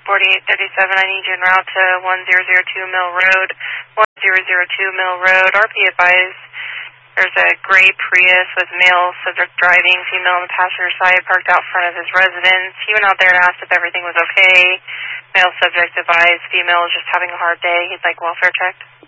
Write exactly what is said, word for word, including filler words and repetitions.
forty-eight thirty-seven, I need you en route to one zero zero two Mill Road. one zero zero two Mill Road. R P advised there's a gray Prius with male subject driving, female on the passenger side, parked out front of his residence. He went out there and asked if everything was okay. Male subject advised female is just having a hard day. He'd like welfare checked.